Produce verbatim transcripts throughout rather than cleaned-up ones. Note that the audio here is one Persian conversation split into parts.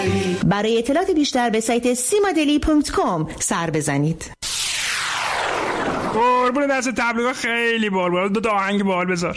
برای اطلاعات بیشتر به سایت سیمادلی دات کام سر بزنید. قربون دست تبلیغات خیلی بال بال. دو تا آهنگ بال بذار.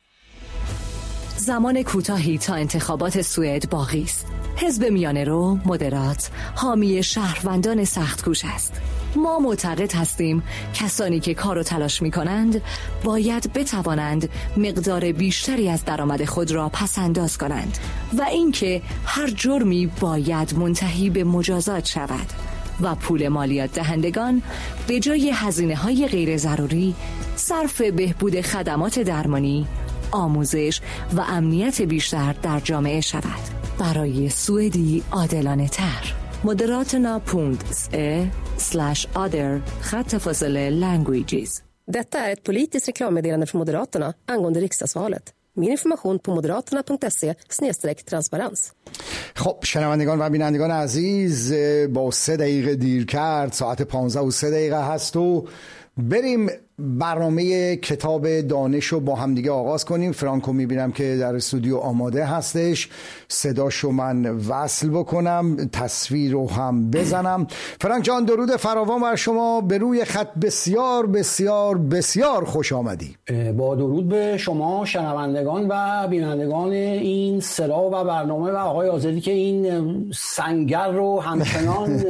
زمان کوتاهی تا انتخابات سوئد باقی است. حزب میانه رو مدرات حامی شهروندان سخت‌کوش است. ما معتقد هستیم کسانی که کار و تلاش می کنند باید بتوانند مقدار بیشتری از درآمد خود را پس انداز کنند و اینکه هر جرمی باید منتهی به مجازات شود و پول مالیات دهندگان به جای هزینه‌های غیر ضروری صرف بهبود خدمات درمانی، آموزش و امنیت بیشتر در جامعه شود. برای سوئدی عادلانه تر. Moderaterna punkt se slash other خط فاصله languages. Detta är ett politiskt reklammeddelande från Moderaterna angående riksdagsvalet. Mer information på moderaterna punkt se snedstreck transparens. خب شنوندگان و بینندگان عزیز، با سه دقیقه دیر کرد، ساعت پانزده و سه دقیقه هست و بریم برنامه کتاب دانش رو با هم دیگه آغاز کنیم. فرانکو میبینم که در استودیو آماده هستش، صداشو من وصل بکنم، تصویر رو هم بزنم. فرانک جان درود فراوان بر شما، به روی خط بسیار بسیار بسیار خوش آمدی. با درود به شما شنوندگان و بینندگان این صدا و برنامه و آقای آزادی که این سنگر رو همچنان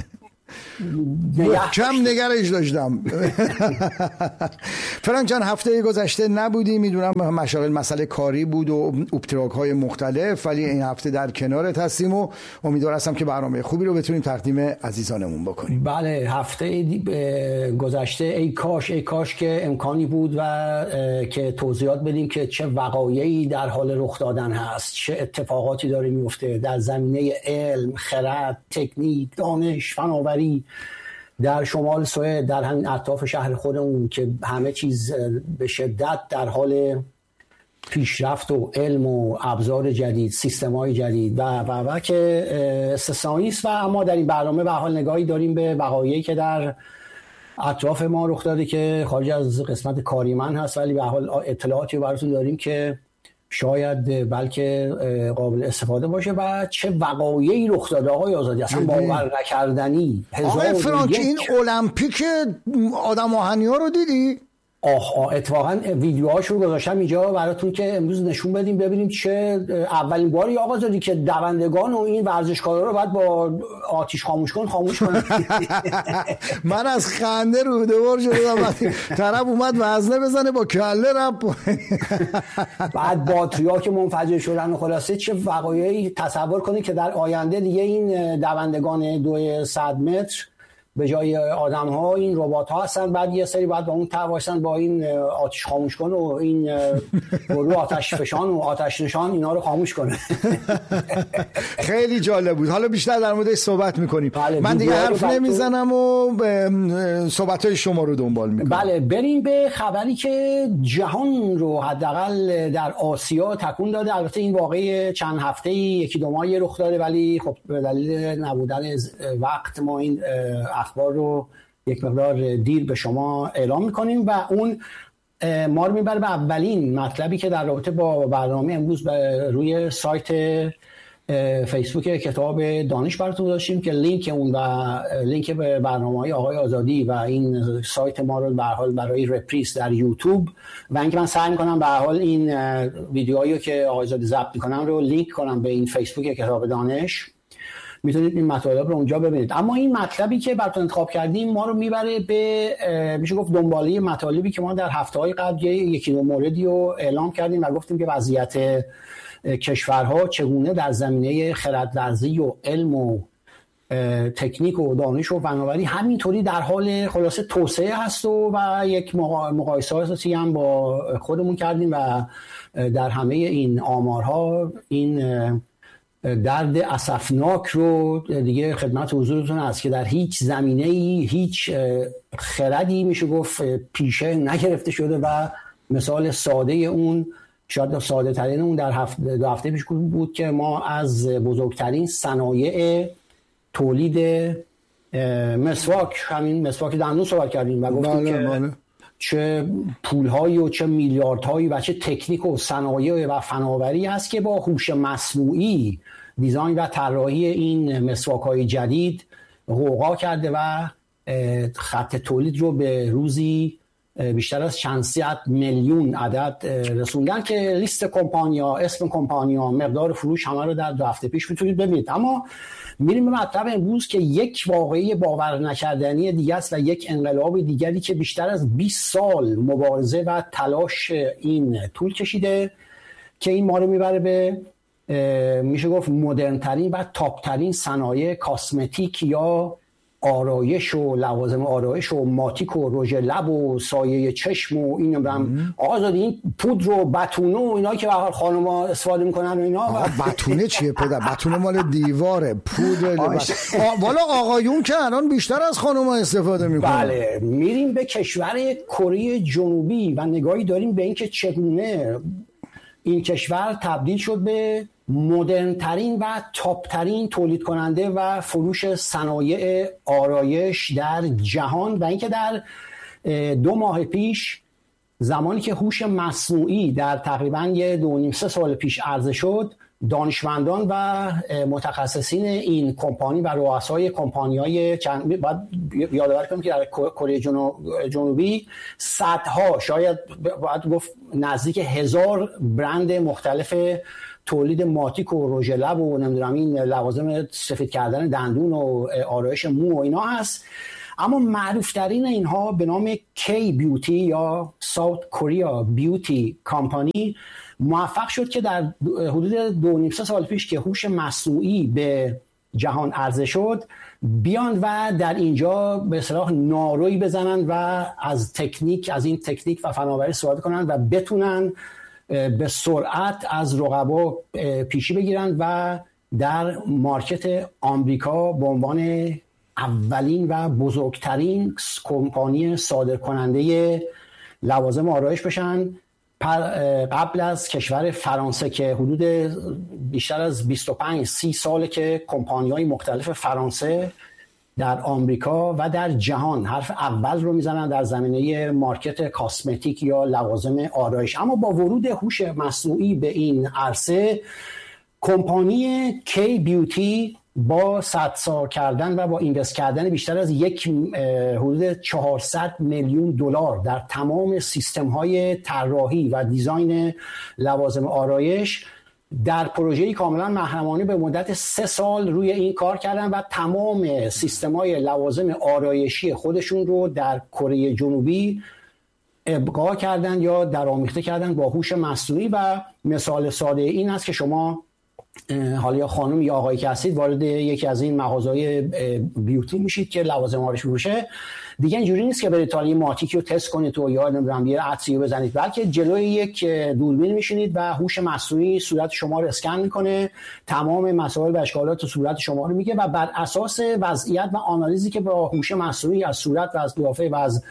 محکم نگرش داشتم. فرانک جان هفته گذشته نبودی، میدونم مشاغل مسئله کاری بود و اپتراک های مختلف، ولی این هفته در کنارت هستیم و امیدوار هستم که برنامه خوبی رو بتونیم تقدیم عزیزانمون بکنیم. بله هفته گذشته ای کاش ای کاش که امکانی بود و که توضیحات بدیم که چه وقایعی در حال رخ دادن هست، چه اتفاقاتی داره میفته در زمینه علم، خرد، تکنیک، دانش، فناوری در شمال سوئد، در همین اطراف شهر خودمون که همه چیز به شدت در حال پیشرفت و علم و ابزار جدید، سیستم‌های جدید و و و که استثنایی است. و اما در این برنامه به حال نگاهی داریم به وقایعی که در اطراف ما رخ داده که خارج از قسمت کاری من هست، ولی به حال اطلاعاتی براتون داریم که شاید بلکه قابل استفاده باشه و چه وقایعی رخ داده آقای آزادی، اصلا باور نکردنی. آقای فرانک این المپیک آدم آهنی‌ها رو دیدی؟ آه آه اتفاقا ویدیوهاش رو گذاشتم اینجا براتون که امروز نشون بدیم ببینیم چه اولین باری آقا آزادی که دوندگان و این ورزشکارا رو باید با آتش خاموش کن خاموش کن. من از خنده روده‌وار شدم، طرف اومد وزنه بزنه با کله رپ، بعد باتری‌ها که منفجر شدن و خلاصه چه وقایعی. تصور کنید که در آینده دیگه این دوندگان دو صد متر به جای آدم ها این ربات ها هستن، بعد یه سری بعد با اون تواشن با این آتش خاموش کن و این گروه آتش فشان و آتش نشان اینا رو خاموش کنه. خیلی جالب بود. حالا بیشتر در موردش صحبت میکنیم. بله من دیگه حرف نمیزنم و صحبت های شما رو دنبال میکنم. بله بریم به خبری که جهان رو حداقل در آسیا تکون داده. البته این واقعه چند هفته یکی دو ماهی رخ داده، ولی خب به دلیل نبودن وقت ما این اخبار رو یک مقدار دیر به شما اعلام میکنیم و اون ما رو میبره به اولین مطلبی که در رابطه با برنامه امروز روی سایت فیسبوک کتاب دانش براتون داشتیم که لینک اون و لینک به برنامه‌های آقای آزادی و این سایت ما رو به هر حال برای رپریس در یوتیوب و اینکه من سعی میکنم به هر حال این ویدیوهایی که آقای آزادی ضبط میکنم رو لینک کنم به این فیسبوک کتاب دانش، میتونید این مطالب رو اونجا ببینید. اما این مطلبی که براتون انتخاب کردیم ما رو میبره به میشه گفت دنباله مطالبی که ما در هفته‌های قبل یکی دو موردی رو اعلام کردیم و گفتیم که وضعیت کشورها چگونه در زمینه خردورزی و علم و تکنیک و دانش و فناوری همینطوری در حال خلاصه توسعه هست و, و یک مقایساتی هم با خودمون کردیم و در همه این آمارها این درد اسفناک رو دیگه خدمت حضورتون هست که در هیچ زمینه‌ای هیچ خردی میشه گفت پیشه نگرفته شده و مثال ساده اون شاید ساده ترین اون در هفته دو هفته پیش بود که ما از بزرگترین صنایع تولید مسواک همین مسواک دندون صحبت کردیم و گفتیم که بله. چه پولهایی و چه میلیاردهایی و چه تکنیک و صنایع و فناوری هست که با هوش مصنوعی دیزاین و طراحی این مسواک‌های جدید غوغا کرده و خط تولید رو به روزی بیشتر از چند صد میلیون عدد رسوندن که لیست کمپانی‌ها، اسم کمپانی‌ها، مقدار فروش همه رو در دو هفته پیش میتونید ببینید. اما میریم به مطلب امروز که یک واقعه باور نکردنی دیگه است و یک انقلاب دیگری که بیشتر از بیست سال مبارزه و تلاش این طول کشیده که این ما رو میبره به میشه گفت مدرن ترین و تاپ ترین صنایع کاسمتیک یا آرایش و لوازم آرایش و ماتیک و رژ لب و سایه چشم و این نمیدونم آقا این پودر و بتونه و اینا که به هر خانم‌ها استفاده میکنن و اینا. بتونه چیه پدر؟ بتونه مال دیواره. پودر لباس والا آقایون که الان بیشتر از خانم‌ها استفاده میکنن. بله. میریم به کشور کره جنوبی و نگاهی داریم به اینکه چگونه این کشور تبدیل شد به مدرن ترین و تاپ ترین تولید کننده و فروش صنایع آرایش در جهان و اینکه در دو ماه پیش زمانی که هوش مصنوعی در تقریباً یه دو نیم سه سال پیش عرضه شد، دانشمندان و متخصصین این کمپانی و رؤسای کمپانی‌های چند بعد یادآور کنیم که در کره جنوبی صدها شاید باید گفت نزدیک هزار برند مختلف تولید ماتیک و رژ لب و نمیدونم این لوازم سفید کردن دندون و آرایش مو و اینا هست. اما معروف ترین اینها به نام کی بیوتی یا ساوت کوریا بیوتی کمپانی موفق شد که در حدود دو نیم سه سال پیش که هوش مصنوعی به جهان عرضه شد بیان و در اینجا به اصطلاح ناروی بزنن و از تکنیک از این تکنیک و فناوری استفاده کنن و بتونن به سرعت از رقبا پیشی بگیرن و در مارکت آمریکا به عنوان اولین و بزرگترین کمپانی صادرکننده لوازم آرایش بشن قبل از کشور فرانسه که حدود بیشتر از بیست و پنج سی ساله که کمپانی‌های مختلف فرانسه در آمریکا و در جهان حرف اول رو میزنن در زمینه مارکت کاسمتیک یا لوازم آرایش. اما با ورود هوش مصنوعی به این عرصه کمپانی کی بیوتی با صدسا کردن و با اینوست کردن بیشتر از یک حدود چهارصد میلیون دلار در تمام سیستم‌های طراحی و دیزاین لوازم آرایش در پروژه‌ای کاملا محرمانه به مدت سه سال روی این کار کردن و تمام سیستم‌های لوازم آرایشی خودشون رو در کره جنوبی ابقا کردن یا درآمیخته کردن با هوش مصنوعی. و مثال ساده این است که شما حالا یا خانم یا آقایی که هستید وارد یکی از این مغازه‌های بیوتی میشید که لوازم آرایش فروشه، دیگه اینجوری نیست که برید تا یه ماتیکی رو تست کنید و یا نمیدونم یه عدسی رو بزنید، بلکه جلوی یک دوربین میشینید و هوش مصنوعی صورت شما رو اسکن میکنه، تمام مسائل و اشکالات صورت شما رو میگه و بر اساس وضعیت و آنالیزی که با هوش مصنوعی از صورت و از قیافه و از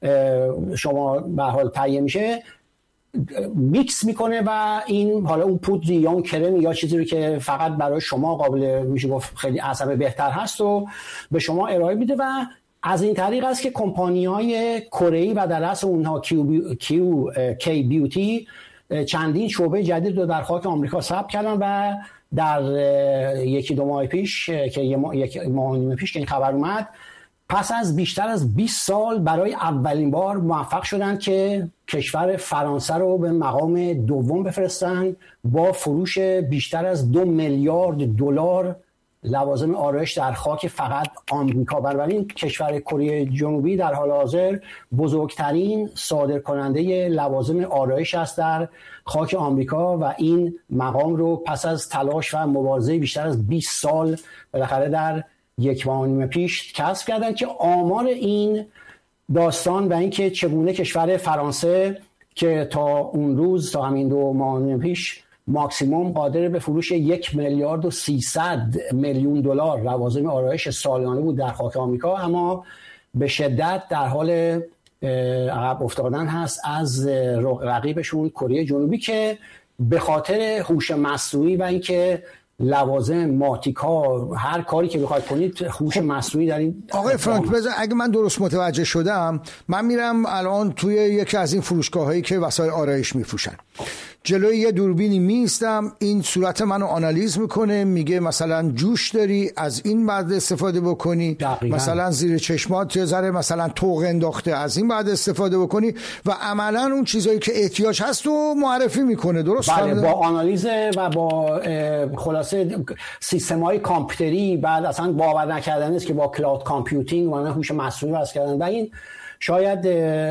شما به حال تهیه میشه میکس میکنه و این حالا اون پودری یا اون کرمی یا چیزی رو که فقط برای شما قابل میشه گفت خیلی عصبه بهتر هست و به شما ارائه میده. و از این طریق است که کمپانی‌های کره‌ای و در اصل اونها کیو بیو، کیو کی بیوتی چندین شعبه جدید رو در خاک آمریکا ثبت کردن و در یکی دو ماه پیش که یک ماه و نیم پیش که این خبر اومد، پس از بیشتر از بیست سال برای اولین بار موفق شدن که کشور فرانسه رو به مقام دوم بفرستن با فروش بیشتر از دو میلیارد دلار لوازم آرایش در خاک فقط آمریکا. بنابراین کشور کره جنوبی در حال حاضر بزرگترین صادرکننده لوازم آرایش است در خاک آمریکا و این مقام رو پس از تلاش و مبارزه بیشتر از بیست سال بالاخره در یک ماه و نیم پیش کسب کردن که آمار این داستان و اینکه چگونه کشور فرانسه که تا اون روز تا همین دو ماه و نیم پیش ماکسیموم قادر به فروش یک میلیارد و سیصد میلیون دلار لوازم آرایش سالیانه بود در خاک آمریکا، اما به شدت در حال عقب افتادن هست از رقیبشون کره جنوبی که به خاطر هوش مصنوعی و اینکه لوازم ماتیکا هر کاری که بخواید کنید هوش مصنوعی در این. آقای فرانک بذار اگه من درست متوجه شدم، من میرم الان توی یکی از این فروشگاهایی که وسایل آرایش میفروشن، جلوی یه دوربینی میستم، این صورت منو آنالیز میکنه، میگه مثلا جوش داری، از این بعد استفاده بکنی، دقیقا. مثلا زیر چشمات یه ذره مثلا توق انداخته، از این بعد استفاده بکنی و عملا اون چیزایی که احتیاج هست رو معرفی میکنه. درست؟ بله، با آنالیز و با خلاصه سیستم‌های کامپیوتری. بعد اصلا باور نکردنی است که با کلاود کامپیوتینگ و هوش مصنوعی وصل کردن و این شاید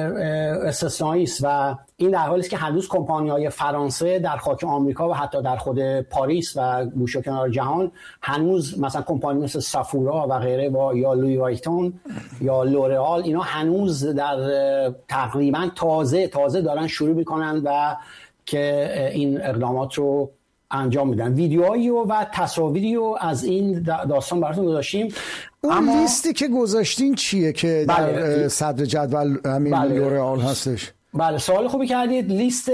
استثنایی است و این در حالی است که هنوز کمپانی‌های فرانسه در خاک آمریکا و حتی در خود پاریس و گوشه کنار جهان هنوز مثلا کمپانی مثل سافورا و غیره و یا لوی وایتون یا لورئال اینا هنوز در تقریبا تازه تازه دارن شروع میکنن و که این اقدامات رو انجام میدن. ویدیوهایی و تصاویری رو از این داستان براتون گذاشتیم. اون اما لیستی که گذاشتین چیه که بله. در صدر جدول همین بله. لورئال هستش؟ بله، سوال خوبی کردید. لیست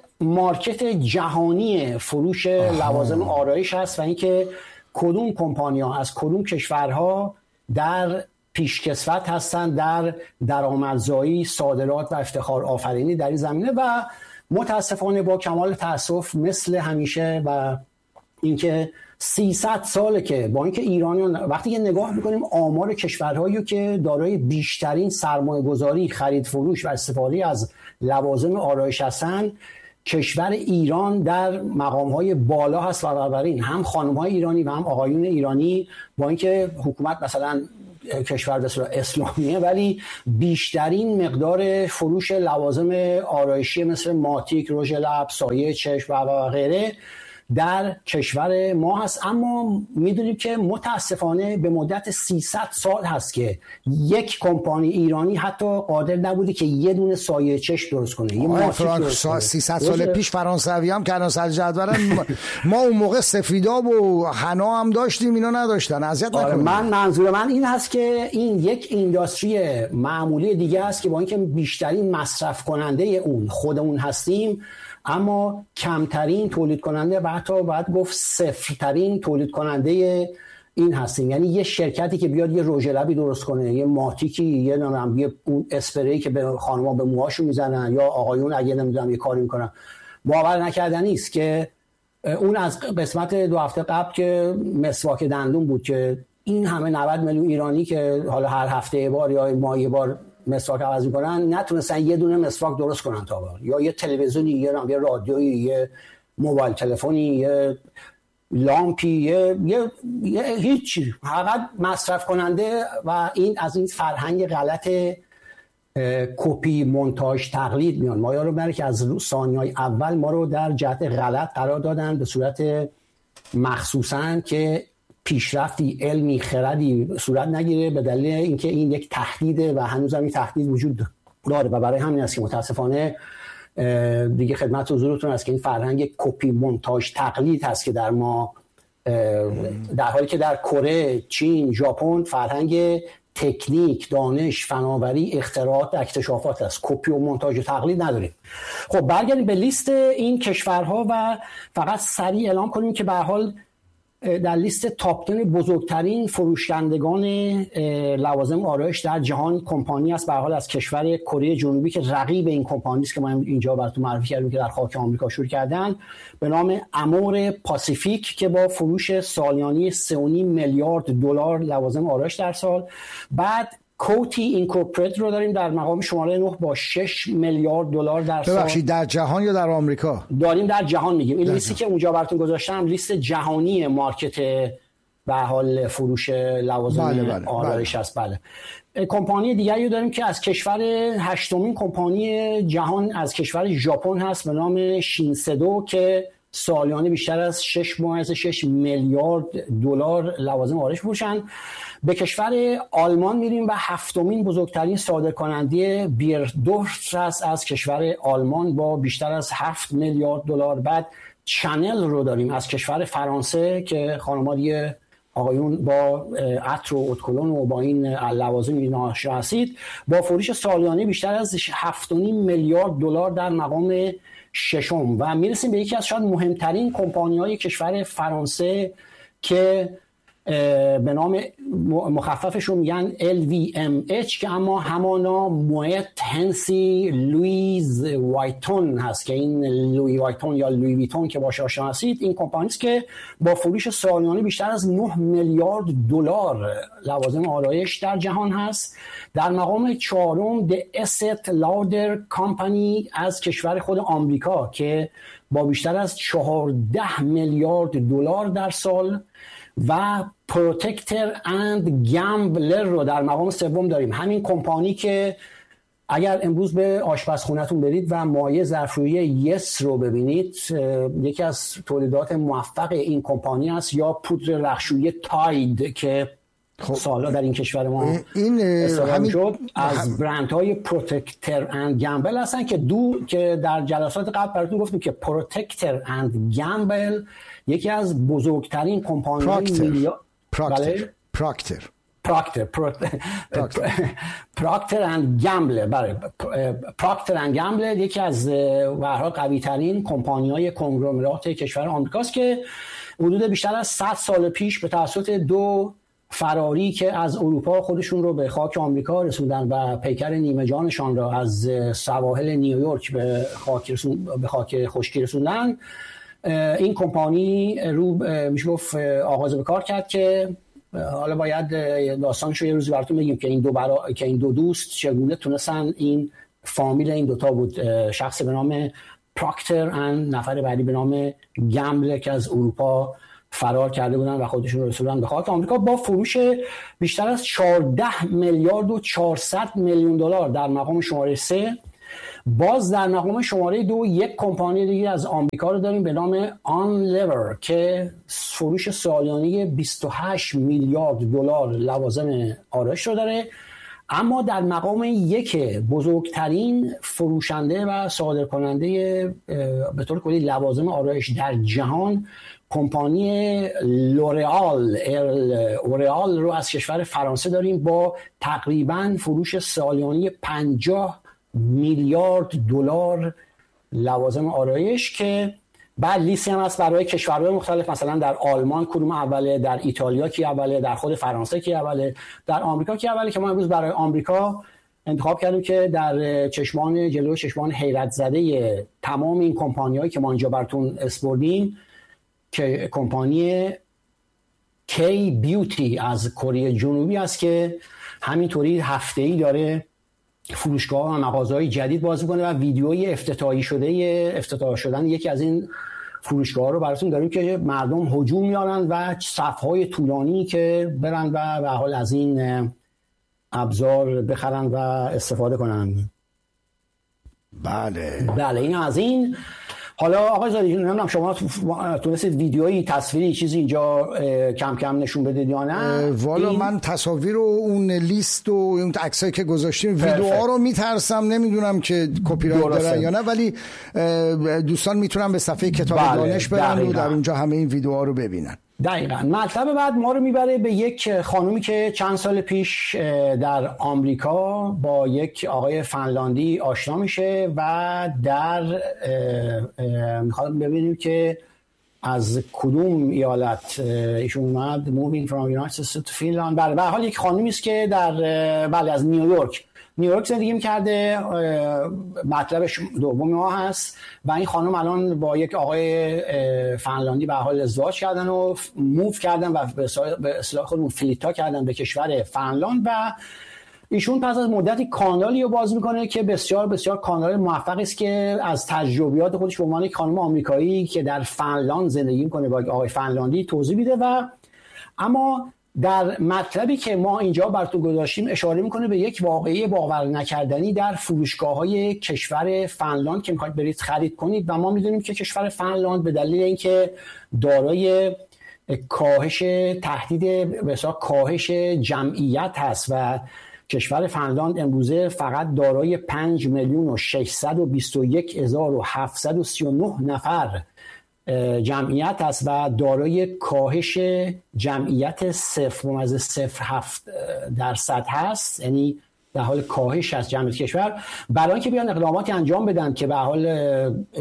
مارکت جهانی فروش آها. لوازم آرایش هست و اینکه کدوم کمپانی‌ها از کدوم کشورها در پیشکسوت هستن در درآمدزایی، صادرات و افتخار آفرینی در این زمینه و متاسفانه با کمال تأسف مثل همیشه و اینکه سیصد ساله که با اینکه ایرانیان وقتی که نگاه میکنیم آمار کشورهایی که دارای بیشترین سرمایه گذاری، خرید فروش و استفاده از لوازم آرایش هستن، کشور ایران در مقامهای بالا هست و بنابراین هم خانم‌های ایرانی و هم آقایون ایرانی با اینکه حکومت مثلا کشور به صورت اسلامیه ولی بیشترین مقدار فروش لوازم آرایشی مثل ماتیک، رژ لب، سایه چشم و غیره در کشور ما هست. اما میدونیم که متاسفانه به مدت سیصد سال هست که یک کمپانی ایرانی حتی قادر نبوده که یه دونه سایه چشم درست کنه. یه ماتیک درست کنه. سیصد سال پیش فرانسوی هم کردن صدر جدول. ما اون موقع سفیداب و حنا هم داشتیم، اینا نداشتن. اذیت آره، نکنید. من منظور من این هست که این یک اینداستری معمولی دیگه است که با اینکه بیشترین مصرف کننده اون خودمون هستیم اما کمترین تولید کننده و حتی باید گفت صفرترین تولید کننده این هستیم. یعنی یه شرکتی که بیاد یه رژ لبی درست کنه، یه ماتیکی، یه نمیدونم یه اون اسپری که به خانم‌ها به موهاشون میزنن یا آقایون اگه نمیدونم یه کاری میکنن، باور نکردنی است که اون از قسمت دو هفته قبل که مسواک دندون بود که این همه نود میلیون ایرانی که حالا هر هفته یه بار یا ماه یه بار مسواک عوض میکنن نتونستن یه دونه مسواک درست کنن تا بار. یا یه تلویزیونی، یه رادیویی، یه موبایل تلفنی، یه لامپی، یه, یه،, یه هیچی، فقط مصرف کننده و این از این فرهنگ غلط کپی، مونتاژ، تقلید میان. ما یارو بره که از ثانیه‌های اول ما رو در جهت غلط قرار دادن به صورت مخصوصاً که پیشرفتی علمی خردی صورت نگیره به دلیل اینکه این یک تهدیده و هنوز هم این تهدید وجود داره و برای همین است که متاسفانه دیگه خدمت حضورتون است که این فرهنگ کپی، مونتاژ، تقلید هست که در ما، در حالی که در کره، چین، ژاپن فرهنگ تکنیک، دانش، فناوری، اختراعات، اکتشافات است. کپی و مونتاژ و تقلید نداریم. خب برگردیم به لیست این کشورها و فقط سریع اعلام کنیم که به هر حال در لیست تاپ ده بزرگترین فروشندگان لوازم آرایش در جهان کمپانی است به هر حال از کشور کره جنوبی که رقیب این کمپانی است که ما اینجا براتون معرفی کردیم که در خاک آمریکا شروع کردن، به نام امور پاسیفیک که با فروش سالیانه سه و نیم میلیارد دلار لوازم آرایش در سال. بعد کوتی اینکورپوریت رو داریم در مقام شماره نه با شش میلیارد دلار در سال. ببخشید در جهان یا در آمریکا؟ داریم در جهان میگیم. این لیستی که اونجا براتون گذاشتم لیست جهانی مارکت به حال فروش لوازم بله بله آرایش است. بله. کمپانی دیگری رو داریم که از کشور هشتمین کمپانی جهان از کشور ژاپن هست به نام شینسدو که سالیانه بیشتر از شش ممیز شش میلیارد دلار لوازم آرایش فروشن. به کشور آلمان میریم و هفتمین بزرگترین صادرکننده بیردورف است از کشور آلمان با بیشتر از هفت میلیارد دلار. بعد چنل رو داریم از کشور فرانسه که خانم‌ها دیگه آقایون با عطر و اتکلون و با این لوازم اینا آشنا هستید، با فروش سالیانه بیشتر از هفت و نیم میلیارد دلار در مقام ششم. و میرسیم به یکی از شاید مهمترین کمپانی‌های کشور فرانسه که به نام مخففش رو میگن ال وی ام اچ که اما همانا مویت هنسی لویز وایتون هست که این لوی وایتون یا لوی ویتون که باشه آشنا هستید، این کمپانی است که با فروش سالیانه بیشتر از نه میلیارد دلار لوازم آرایش در جهان هست. در مقام چهارم د اسست لادر کمپانی از کشور خود آمریکا که با بیشتر از چهارده میلیارد دلار در سال و پروتکتر اند گامبلر رو در مقام سوم داریم. همین کمپانی که اگر امروز به آشپزخونه‌تون برید و مایع ظرفشویی یس رو ببینید، یکی از تولیدات موفق این کمپانی است، یا پودر رختشویی تاید که خب سالا در این کشور ما این همین شد از برندهای پروتکتر اند گامبل هستن که دو که در جلسات قبل براتون گفتیم که پروتکتر اند گامبل یکی از بزرگترین کمپانی‌های میلیارد پراکتر پراکتر پراکتر پراکتر اند گامبل برای پراکتر اند گامبل یکی از برها قوی ترین کمپانی‌های کنگلومرات کشور آمریکاست که حدود بیشتر از صد سال پیش به توسط دو فراری که از اروپا خودشون رو به خاک آمریکا رسوندن و پیکر نیمه جانشان را از سواحل نیویورک به خاک رسون... به خاک خشکی رسوندن، این کمپانی رو میشه گفت آغاز به کار کرد که حالا باید داستانشو یه روزی براتون بگیم که این دو برا... که این دو دوست چگونه تونستن، این فامیل این دوتا بود، شخص به نام پراکتر اند نفر بعدی به نام گامبل که از اروپا فرار کرده بودن و خودشون رو رسوندن به خاک آمریکا با فروش بیشتر از چهارده میلیارد و چهارصد میلیون دلار در مقام شماره سه. باز در مقام شماره دو یک کمپانی دیگه از آمریکا رو داریم به نام آن لیور که فروش سالیانه بیست و هشت میلیارد دلار لوازم آرایش رو داره. اما در مقام یک بزرگترین فروشنده و صادرکننده به طور کلی لوازم آرایش در جهان، کمپانی لورئال لورئال رو از کشور فرانسه داریم با تقریباً فروش سالیانه پنجاه میلیارد دلار لوازم آرایش که بعد لیستی هم هست برای کشورهای مختلف، مثلا در آلمان کدوم اوله، در ایتالیا کی اوله، در خود فرانسه کی اوله، در آمریکا کی اوله، که ما امروز برای آمریکا انتخاب کردیم که در چشمان جلوی چشمان حیرت زده تمام این کمپانیایی که ما اینجا براتون اسپردیم که کمپانی کی بیوتی از کره جنوبی است که همینطوری هفته‌ای داره فروشگاه و مغازه‌های جدید باز می‌کنه و ویدیوی افتتاحی شده افتتاح شدن یکی از این فروشگاه رو براتون داریم که مردم هجوم میارن و صف‌های طولانی که برن و به حال از این ابزار بخرن و استفاده کنن. بله بله این از این. حالا آقای زادی نمیدونم شما تونستید ویدیویی تصویری چیزی اینجا کم کم نشون بدید یا نه؟ والا این... من تصاویر و اون لیست و اون عکسایی که گذاشتیم ویدیوها رو میترسم، نمیدونم که کپی رایت دارن یا نه، ولی دوستان میتونن به صفحه کتاب بله، دانش برن و در اونجا همه این ویدیوها رو ببینن. دقیقاً. مطلب بعد ما رو میبره به یک خانومی که چند سال پیش در آمریکا با یک آقای فنلاندی آشنا میشه و در میخواد ببینیم که از کدوم ایالت ایشون اومد. moving from United States to Finland. بله به حال یک خانومی است که در بله از نیویورک نیویورک زندگی می‌کرده، مطلبش دومی ما هست و این خانم الان با یک آقای فنلاندی به حال ازدواج کردن و موو کردن و به اصطلاح خودمون فلیتا کردن به کشور فنلاند و ایشون پس از مدتی کانالی رو باز میکنه که بسیار بسیار کانال موفقی است که از تجربیات خودش به عنوان یک خانم آمریکایی که در فنلاند زندگی میکنه با آقای فنلاندی توضیح میده و اما در مطلبی که ما اینجا براتون گذاشتیم اشاره میکنه به یک واقعه باور نکردنی در فروشگاه‌های کشور فنلاند که میخواید برید خرید کنید و ما میدونیم که کشور فنلاند به دلیل اینکه دارای کاهش تهدید به اصطلاح کاهش جمعیت هست و کشور فنلاند امروزه فقط دارای پنج میلیون و ششصد و بیست و یک هزار و هفتصد و سی و نه نفر جمعیت است و دارای کاهش جمعیت صفر ممیز صفر هفت درصد هست، یعنی در حال کاهش از جمعیت کشور. برای اینکه بیان اقداماتی انجام بدن که به حال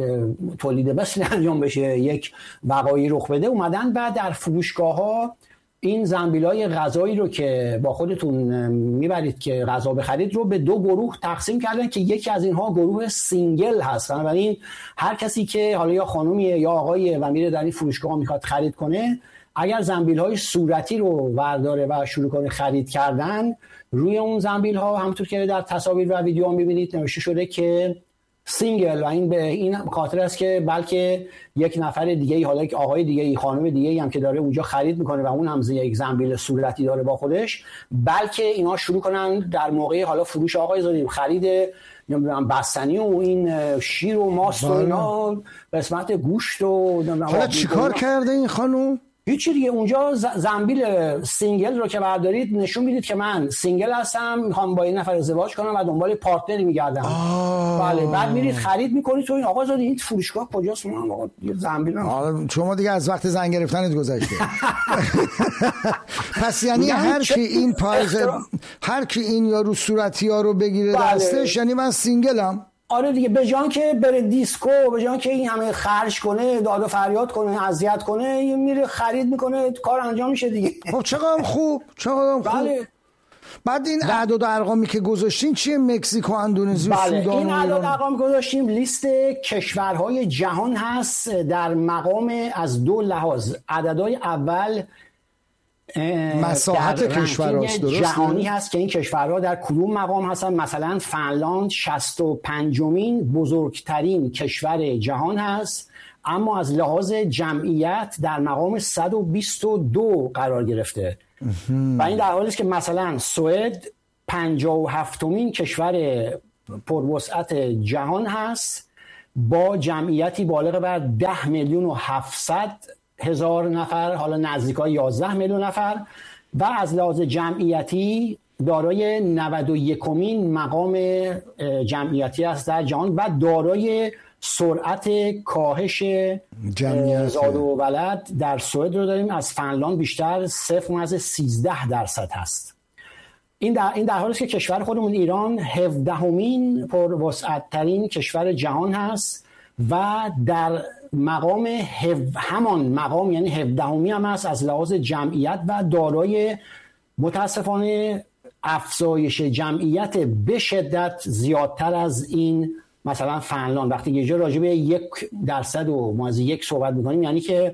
تولید مثل انجام بشه، یک وقایعی رخ بده، اومدن و در فروشگاه ها این زنبیل‌های غذایی رو که با خودتون میبرید که غذا بخرید رو به دو گروه تقسیم کردن که یکی از اینها گروه سینگل هست. بنابراین هر کسی که حالا یا خانومیه یا آقایه و میره در این فروشگاه میخواد خرید کنه، اگر زنبیل‌های صورتی رو ورداره و شروع کنه خرید کردن، روی اون زنبیل‌ها همونطور که در تصاویر و ویدیو میبینید نوشته شده که سینگل، و این به این خاطر است که بلکه یک نفر دیگه، حالا یک آقای دیگه، خانم دیگه هم که داره اونجا خرید میکنه و اون هم یک زنبیل صورتی داره با خودش، بلکه اینا شروع کنن در موقع حالا فروش آقای زادی خرید نمیدونم بستنی و این شیر و ماست و اینا قسمت گوشت و حالا چیکار کرده این خانم؟ هیچی دیگه، اونجا زنبیل سینگل رو که بردارید نشون میدید که من سینگل هستم، میخوام با این نفر ازدواج کنم و دنبال پارتنری میگردم. بله، بعد میرید خرید میکنید تو این آقا زادی این فروشگاه کجاست؟ من آقا یه زنبیل هم شما دیگه از وقت زنگ گرفتنت گذشته. پس یعنی هر کی این پایز هر کی این یارو صورتی ها رو بگیره بله. دستش یعنی من سینگلم. آره دیگه، به جان که بره دیسکو، به جان که این همه خرج کنه، داد و فریاد کنه، اذیت کنه، میره خرید میکنه، کار انجام میشه دیگه. خب چقدر خوب، چقدر خوب. بله. بعد این اعداد و ارقامی که گذاشتین چیه؟ مکزیک و اندونزی و بله. سودان؟ این اعداد و ارقام گذاشتیم لیست کشورهای جهان هست در مقام از دو لحاظ. عددهای اول مساحت کشورهاست، درسته؟ جهانی هست که این کشورها در کدوم مقام هستن. مثلا فنلاند شصت و پنجمین بزرگترین کشور جهان هست، اما از لحاظ جمعیت در مقام صد و بیست و دو قرار گرفته. و این در حالی است که مثلا سوئد پنجاه و هفتمین کشور پروسعت جهان هست با جمعیتی بالغ بر ده میلیون و هفتصد هزار نفر، حالا نزدیکای یازده میلیون نفر، و از لحاظ جمعیتی دارای نود و یکمین مقام جمعیتی است در جهان و دارای سرعت کاهش جمعیت زاد و ولد در سوئد رو داریم از فنلاند بیشتر صفر ممیز سیزده درصد هست. این در این در حالی است که کشور خودمون ایران هفدهمین پروسعت ترین کشور جهان هست و در مقام هف... همان مقام یعنی هفدهمی هم هست از لحاظ جمعیت و دارای متاسفانه افزایش جمعیت به شدت زیادتر از این مثلا فنلاند. وقتی یه جا راجع به یک درصد و ما از یک صحبت میکنیم یعنی که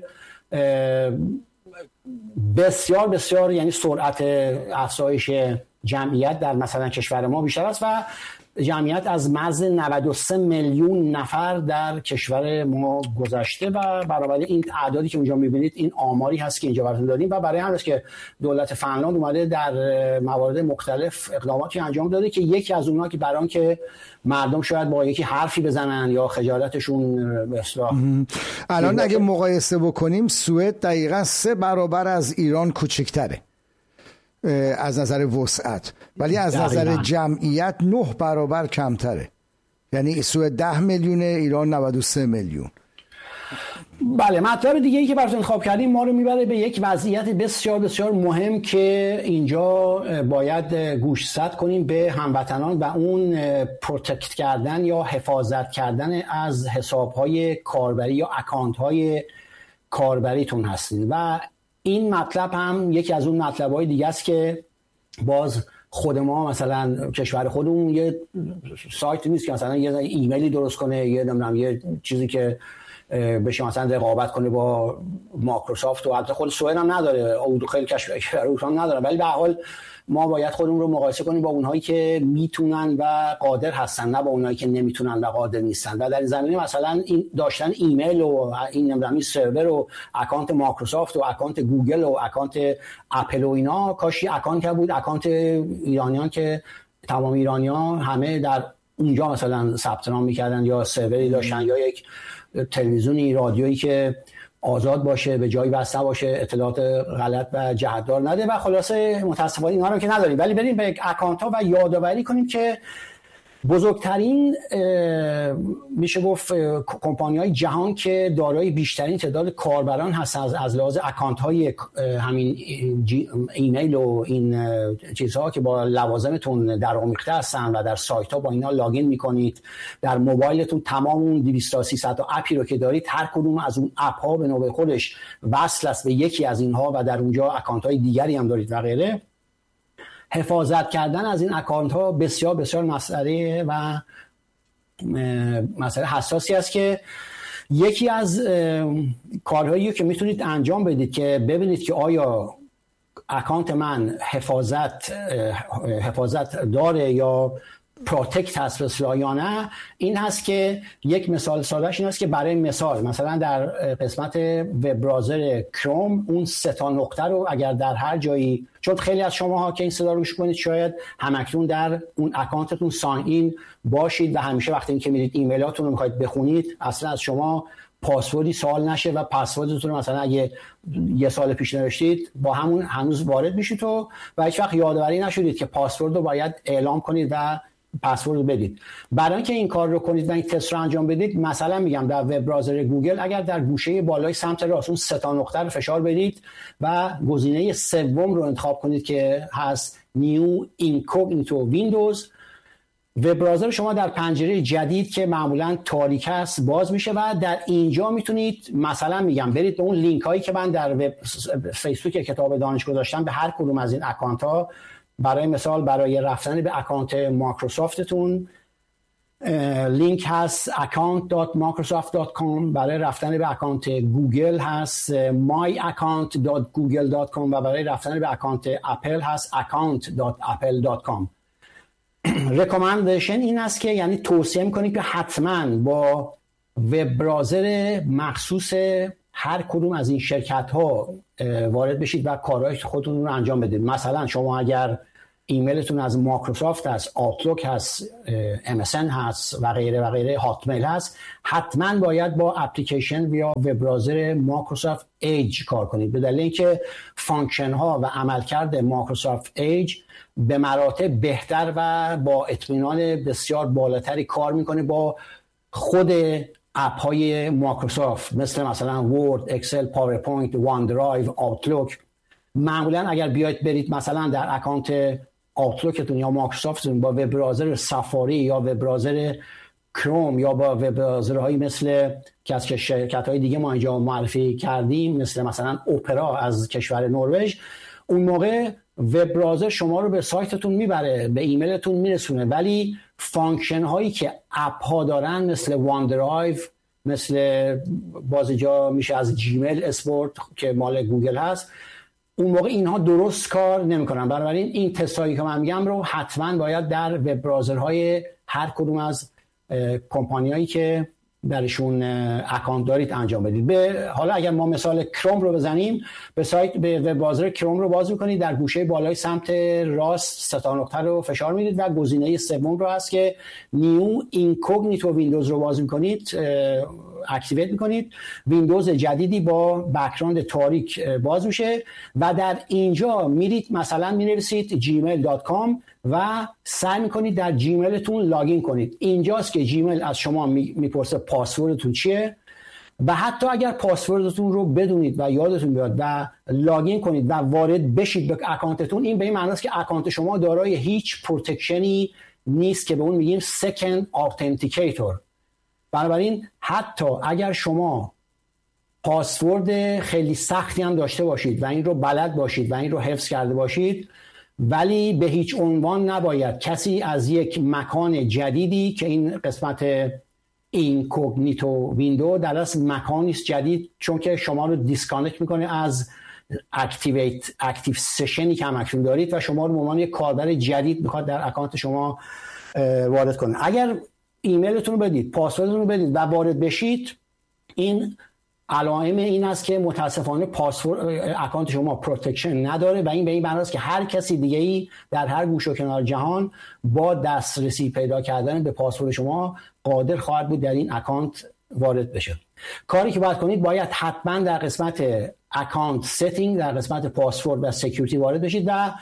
بسیار بسیار یعنی سرعت افزایش جمعیت در مثلا کشور ما بیشتر است و جمعیت از مرز نود و سه میلیون نفر در کشور ما گذشته و برابر این اعدادی که اونجا میبینید این آماری هست که اینجا براتون دادیم و برای همین است که دولت فنلاند اومده در موارد مختلف اقداماتی انجام داده که یکی از اونها که برای که مردم شاید با یکی حرفی بزنن یا خجالتشون به اصطلاح. الان اگه مقایسه بکنیم سوئد دقیقاً سه برابر از ایران کوچکتره از نظر وسعت، ولی از نظر جمعیت نه برابر کمتره. یعنی سوئد ده میلیون، ایران نود و سه میلیون. بله، مطلب دیگه ای که براتون انتخاب کردیم ما رو میبره به یک وضعیت بسیار بسیار مهم که اینجا باید گوشزد کنیم به هموطنان و اون پروتکت کردن یا حفاظت کردن از حسابهای کاربری یا اکانت‌های کاربریتون هستین و این مطلب هم یکی از اون مطلب‌های دیگه است که باز خود ما مثلا کشور خودمون یه سایت نیست که مثلا یه ایمیلی درست کنه، یه نمیدونم یه چیزی که بشه مثلا رقابت کنه با مایکروسافت و البته خود سوئد هم نداره، او خیلی کشور اروپا هم نداره، ولی به هر حال ما باید خودمون رو مقایسه کنیم با اونهایی که میتونن و قادر هستن نه با اونهایی که نمیتونن و قادر نیستن. و در این زمینه مثلا این داشتن ایمیل و این نمیدونم سرور و اکانت مایکروسافت و اکانت گوگل و اکانت اپل و اینا کاشی اکانت بود، اکانت ایرانیان که تمام ایرانیان همه در اونجا مثلا ثبت نام میکردن یا سروری داشتن یا یک تلویزیونی رادیویی که آزاد باشه، به جایی بسته باشه، اطلاعات غلط و جهت‌دار نده و خلاصه متاسفانه اینا رو که نداریم. ولی بریم به اکانت ها و یادآوری کنیم که بزرگترین میشه گفت کمپانی‌های جهان که دارای بیشترین تعداد کاربران هستن از از لحاظ اکانت های همین ایمیل و این چیزها که با لوازمتون در آمیخته هستن و در سایت ها با اینا لاگین میکنید، در موبایلتون تمام اون دویست تا سیصد تا اپی رو که دارید هر کدوم از اون اپ ها به نوبه خودش وصل است به یکی از اینها و در اونجا اکانت های دیگری هم دارید و غیره. حفاظت کردن از این اکانت ها بسیار بسیار مسئله و مسئله حساسی است که یکی از کارهایی که میتونید انجام بدید که ببینید که آیا اکانت من حفاظت حفاظت داره یا پروتکت هست بسیار یا نه، این هست که یک مثال سادهش این هست که برای مثال مثلا در قسمت وب براوزر کروم اون سه تا نقطه رو اگر در هر جایی، چون خیلی از شماها که این صدا رو گوش کنید شاید همکنون در اون اکانتتون ساین این باشید و همیشه وقتی که میرید ایمیلاتون رو میخواید بخونید اصلا از شما پاسوردی سوال نشه و پسوردتون رو مثلا اگه یه سال پیش نوشتید با همون هنوز وارد میشید و و هیچ وقت یادآوری نشدید که پاسورد رو باید اعلام کنید و پسورد رو بدید. برای اینکه این کار رو کنید و این تست رو انجام بدید، مثلا میگم در وب براوزر گوگل اگر در گوشه بالای سمت راست اون سه تا نقطه رو فشار بدید و گزینه سوم رو انتخاب کنید که هست نیو اینکوگنیتو ویندوز، وب براوزر شما در پنجره جدید که معمولا تاریک است باز میشه و در اینجا میتونید مثلا میگم برید به اون لینک هایی که من در وب فیسبوک کتاب دانش گذاشتم به هر کدوم از این اکانت ها، برای مثال برای رفتن به اکانت مایکروسافتتون لینک هست اکانت دات مایکروسافت دات کام، برای رفتن به اکانت گوگل هست مای اکانت دات گوگل دات کام و برای رفتن به اکانت اپل هست اکانت دات اپل دات کام. ریکامندیشن این است که یعنی توصیه میکنید که حتما با وب براوزر مخصوص هر کدوم از این شرکت ها وارد بشید و کارهای خودتون رو انجام بدید. مثلا شما اگر ایمیلتون از مایکروسافت هست، آوتلوک هست، ام اس ان هست و غیره و غیره، هاتمیل هست، حتما باید با اپلیکیشن یا وب براوزر مایکروسافت ایج کار کنید به دلیل اینکه فانکشن ها و عملکرد مایکروسافت ایج به مراتب بهتر و با اطمینان بسیار بالاتری کار میکنه با خود اپ های مایکروسافت مثل مثلا وورد، اکسل، پاورپوینت، وان درایو، آوتلوک. معمولا اگر بیاید برید مثلا در اکانت آوتلوکتون یا مایکروسافتتون با وب براوزر سافاری یا وب براوزر کروم یا با وب براوزرهایی مثل که از شرکت‌های دیگه ما اینجا معرفی کردیم مثل مثلا اپرا از کشور نروژ، اون موقع وب براوزر شما رو به سایتتون میبره، به ایمیلتون میرسونه، ولی فانکشن هایی که اپ ها دارن مثل وان درایو، مثل بازی جا میشه از جیمیل اسپورت که مال گوگل هست، اون موقع اینها درست کار نمیکنن. بنابراین این تستایی که من میگم رو حتما باید در وب براوزرهای هر کدوم از کمپانیایی که درشون اکانت دارید انجام بدید. به حالا اگر ما مثال کروم رو بزنیم، به سایت به وب براوزر کروم رو باز میکنید، در گوشه بالای سمت راست سه تا نقطه رو فشار میدید و گزینه سوم رو هست که نیو اینکوگنیتو ویندوز رو باز میکنید، اکتیویت میکنید. ویندوز جدیدی با بک‌گراند تاریک باز میشه و در اینجا میرید مثلا مینویسید جیمیل دات کام و سعی میکنید در جیمیلتون لاگین کنید. اینجاست که جیمیل از شما میپرسه پاسوردتون چیه و حتی اگر پاسوردتون رو بدونید و یادتون بیاد و لاگین کنید و وارد بشید به اکانتتون، این به این معنی است که اکانت شما دارای هیچ پروتکشنی نیست که به اون میگیم سکند آتنتیکیتور. بنابراین حتی اگر شما پاسورد خیلی سختی هم داشته باشید و این رو بلد باشید و این رو حفظ کرده باشید، ولی به هیچ عنوان نباید کسی از یک مکان جدیدی که این قسمت اینکوگنیتو ویندو در اصل مکانی است جدید، چون که شما رو دیسکانکت میکنه از اکتیویت اکتیو سشنی که هم اکنون دارید و شما رو به عنوان یک کاربر جدید میخواد در اکانت شما وارد کنه. اگر ایمیلتون رو بدید، پاسوردتون رو بدید و وارد بشید، این علائم این است که متاسفانه پاسورد اکانت شما پروتکشن نداره و این به این معنی است که هر کسی دیگه‌ای در هر گوشه و کنار جهان با دسترسی پیدا کردن به پاسورد شما قادر خواهد بود در این اکانت وارد بشه. کاری که باید کنید، باید حتما در قسمت اکانت ستینگ، در قسمت پاسورد و سکیوریتی وارد بشید و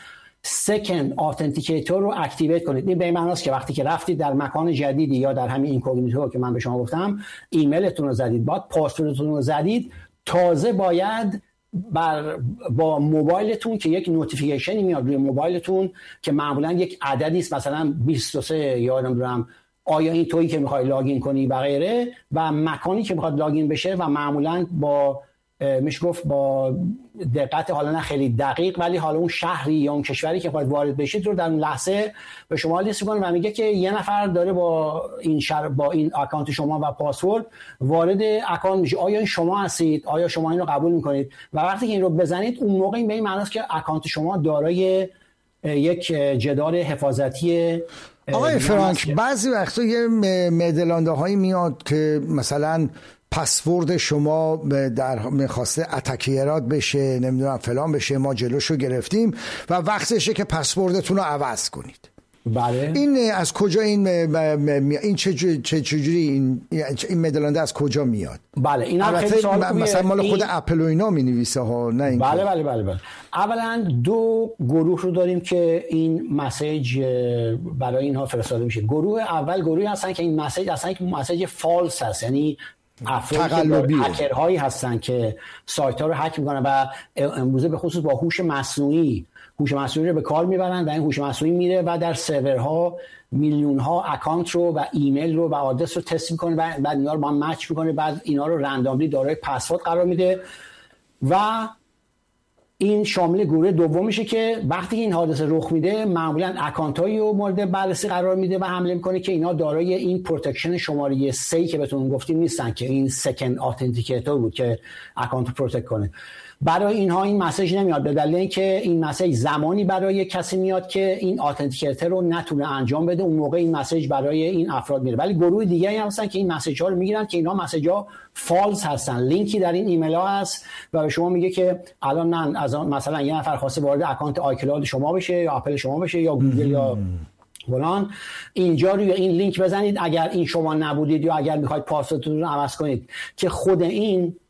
سکند آتنتیکیتور رو اکتیویت کنید. این به این معناست که وقتی که رفتید در مکان جدیدی یا در همین اینکوگنیتو که من به شما گفتم ایمیلتون رو زدید، بعد پاسوردتون رو زدید، تازه باید بر با موبایلتون که یک نوتیفیکیشنی میاد روی موبایلتون که معمولا یک عددی است، مثلا بیست و سه یا نمیدونم آیا این تویی که میخوای لاگین کنی و غیره و مکانی که میخواد لاگین بشه و معمولا با میشه گفت با دقت حالا نه خیلی دقیق ولی حالا اون شهری یا اون کشوری که باید وارد بشید رو در اون لحظه به شما لیست می‌کنه و میگه که یه نفر داره با این شر... با این اکانت شما و پاسورد وارد اکانت میشه، آیا این شما هستید، آیا شما این رو قبول میکنید و وقتی که این رو بزنید اون موقع این به این معناست که اکانت شما دارای یک جدار حفاظتی. آقای فرانک بعضی وقتا یه مدلانده هایی میاد که مثلا پسورد شما در میخواسته اتکیرات بشه، نمیدونم فلان بشه، ما جلوشو گرفتیم و وقتشه که پسوردتون رو عوض کنید. بله. این از کجا این این چه چه چجوری این این مدلنده از کجا میاد؟ بله این هم خیلی سوال خوبیه. مثلا مال خود این... اپل و اینا می‌نویسه ها، نه این بله بله بله بله. اولا دو گروه رو داریم که این مسیج برای اینها فرستاده میشه. گروه اول گروهی هستن که این مسیج اصلا یک مسیج فالس هست، یعنی افرادی هکرهایی هستن که سایت ها رو هک میکنن و امروزه به خصوص با هوش مصنوعی هوش مصنوعی رو به کار میبرن و این هوش مصنوعی میره و در سرورها میلیون ها اکانت رو و ایمیل رو و آدرس رو تست میکنه و بعد اینا رو با هم مچ میکنه، بعد اینا رو رنداملی دارای پسورد قرار میده و این شامل گروه دوم میشه که وقتی این حادثه رخ میده معمولا اکانتایی رو مورد بررسی قرار میده و حمله میکنه که اینا دارای این پروتکشن شماره سه که بهتون گفتیم نیستن که این سکند آتنتیکیتور بود که اکانت رو پروتکت کنه. برای اینها این مسیج نمیاد به دلیل اینکه این مسیج زمانی برای کسی میاد که این آتنتیکیتور رو نتونه انجام بده، اون موقع این مسیج برای این افراد میره. ولی گروه دیگه هم هستن که این مسیج ها رو میگیرن که اینا مسیج ها فالس هستن، لینکی در این ایمیل ها هست و به شما میگه که الان نه از مثلا یه نفر خواسته وارد اکانت آیکلاود شما بشه یا اپل شما بشه یا گوگل یا فلان، اینجا روی این لینک بزنید اگر این شما نبودید یا اگر میخواید پاسوردتون رو عوض کنید، که خود این